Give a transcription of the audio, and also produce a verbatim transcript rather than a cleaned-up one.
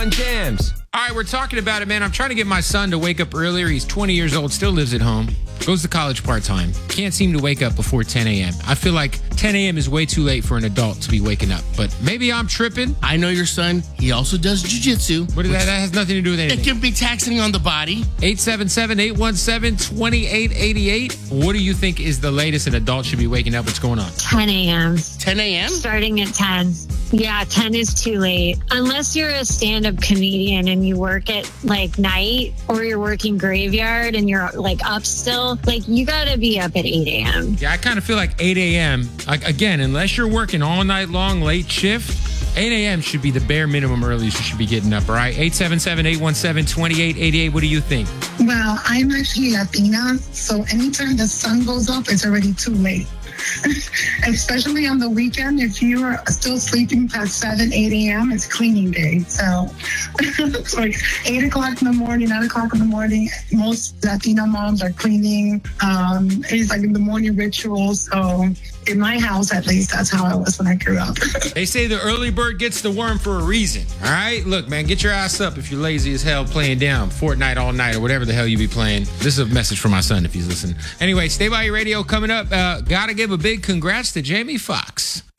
Jams. All right, we're talking about it, man. I'm trying to get my son to wake up earlier. He's twenty years old, still lives at home, goes to college part-time. Can't seem to wake up before ten a.m. I feel like ten a.m. is way too late for an adult to be waking up, but maybe I'm tripping. I know your son. He also does jiu-jitsu. What is that? That has nothing to do with anything. It can be taxing on the body. eight seven seven, eight one seven, two eight eight eight. What do you think is the latest an adult should be waking up? What's going on? ten a.m. ten a.m.? Starting at ten. Yeah, ten is too late. Unless you're a stand-up comedian and you work at like night, or you're working graveyard and you're like up still, like you gotta be up at eight a.m. Yeah, I kind of feel like eight a.m. Like, again, unless you're working all night long, late shift, eight a.m. should be the bare minimum earliest you should be getting up, all right? eight seven seven, eight one seven, two eight eight eight. What do you think? Well, I'm actually Latina, so anytime the sun goes up, it's already too late. Especially on the weekend, if you're still sleeping past seven, eight a.m., it's cleaning day. So it's like eight o'clock in the morning, nine o'clock in the morning. Most Latina moms are cleaning. Um, it's like in the morning rituals. So in my house, at least, that's how I was when I grew up. They say the early bird gets the worm for a reason, all right? Look, man, get your ass up if you're lazy as hell playing down Fortnite all night or whatever the hell you be playing. This is a message for my son if he's listening. Anyway, stay by your radio coming up. Uh, gotta give a big congrats to Jamie Foxx.